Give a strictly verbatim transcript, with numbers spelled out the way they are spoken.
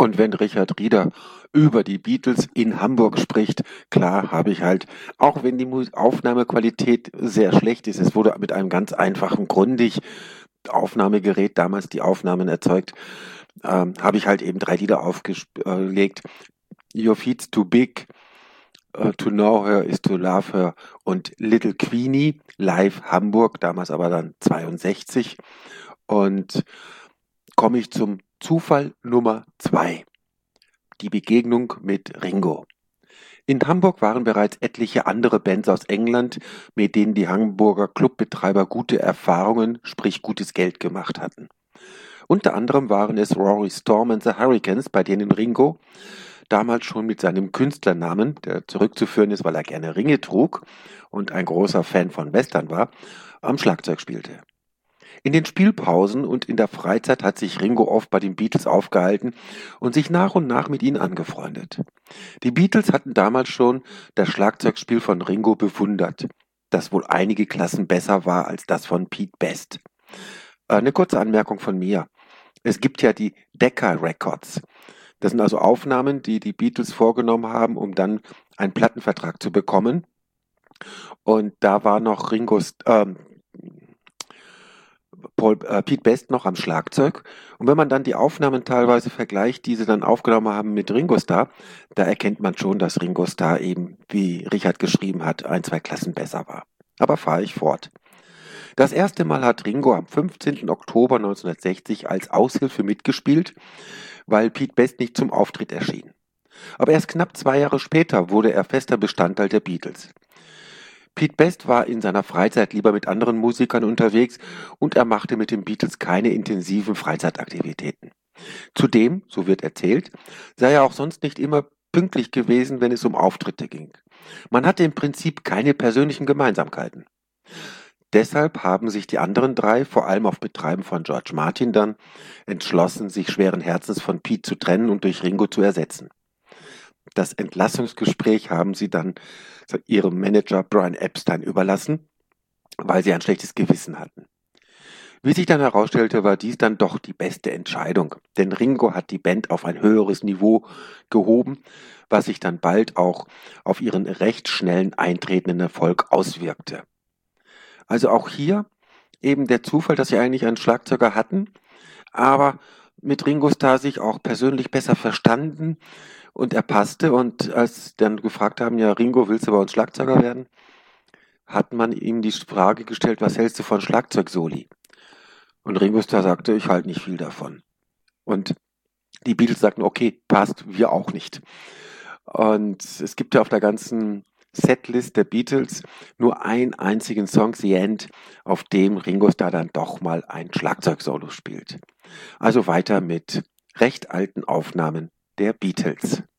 Und wenn Richard Rieder über die Beatles in Hamburg spricht, klar habe ich halt, auch wenn die Mus- Aufnahmequalität sehr schlecht ist, es wurde mit einem ganz einfachen Grundig Aufnahmegerät damals die Aufnahmen erzeugt, ähm, habe ich halt eben drei Lieder aufgelegt. Your Feet's Too Big, uh, To Know Her is To Love Her und Little Queenie, live Hamburg, damals aber dann zweiundsechzig. Und komme ich zum Zufall Nummer zwei. Die Begegnung mit Ringo. In Hamburg waren bereits etliche andere Bands aus England, mit denen die Hamburger Clubbetreiber gute Erfahrungen, sprich gutes Geld gemacht hatten. Unter anderem waren es Rory Storm and the Hurricanes, bei denen Ringo damals schon mit seinem Künstlernamen, der zurückzuführen ist, weil er gerne Ringe trug und ein großer Fan von Western war, am Schlagzeug spielte. In den Spielpausen und in der Freizeit hat sich Ringo oft bei den Beatles aufgehalten und sich nach und nach mit ihnen angefreundet. Die Beatles hatten damals schon das Schlagzeugspiel von Ringo bewundert, das wohl einige Klassen besser war als das von Pete Best. Eine kurze Anmerkung von mir. Es gibt ja die Decca Records. Das sind also Aufnahmen, die die Beatles vorgenommen haben, um dann einen Plattenvertrag zu bekommen. Und da war noch Ringos, ähm, Paul, äh, Pete Best noch am Schlagzeug. Und wenn man dann die Aufnahmen teilweise vergleicht, die sie dann aufgenommen haben mit Ringo Starr, da erkennt man schon, dass Ringo Starr eben, wie Richard geschrieben hat, ein, zwei Klassen besser war. Aber fahre ich fort. Das erste Mal hat Ringo am fünfzehnten Oktober neunzehnhundertsechzig als Aushilfe mitgespielt, weil Pete Best nicht zum Auftritt erschien. Aber erst knapp zwei Jahre später wurde er fester Bestandteil der Beatles. Pete Best war in seiner Freizeit lieber mit anderen Musikern unterwegs und er machte mit den Beatles keine intensiven Freizeitaktivitäten. Zudem, so wird erzählt, sei er auch sonst nicht immer pünktlich gewesen, wenn es um Auftritte ging. Man hatte im Prinzip keine persönlichen Gemeinsamkeiten. Deshalb haben sich die anderen drei, vor allem auf Betreiben von George Martin dann, entschlossen, sich schweren Herzens von Pete zu trennen und durch Ringo zu ersetzen. Das Entlassungsgespräch haben sie dann ihrem Manager Brian Epstein überlassen, weil sie ein schlechtes Gewissen hatten. Wie sich dann herausstellte, war dies dann doch die beste Entscheidung, denn Ringo hat die Band auf ein höheres Niveau gehoben, was sich dann bald auch auf ihren recht schnellen eintretenden Erfolg auswirkte. Also auch hier eben der Zufall, dass sie eigentlich einen Schlagzeuger hatten, aber mit Ringo Starr sich auch persönlich besser verstanden und er passte. Und als dann gefragt haben, ja Ringo, willst du bei uns Schlagzeuger werden? Hat man ihm die Frage gestellt, was hältst du von Schlagzeugsoli? Und Ringo Starr sagte, ich halte nicht viel davon. Und die Beatles sagten, okay, passt, wir auch nicht. Und es gibt ja auf der ganzen Setlist der Beatles nur einen einzigen Song, The End, auf dem Ringo Starr dann doch mal ein Schlagzeugsolo spielt. Also weiter mit recht alten Aufnahmen der Beatles.